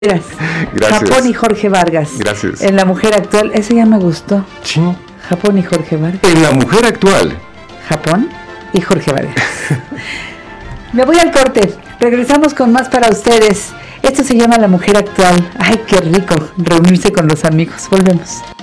Gracias. Japón y Jorge Vargas. Gracias. En La Mujer Actual, ese ya me gustó. Sí. Japón y Jorge Vargas. En La Mujer Actual. Japón y Jorge Vargas. Me voy al corte. Regresamos con más para ustedes. Esto se llama La Mujer Actual. Ay, qué rico reunirse con los amigos. Volvemos.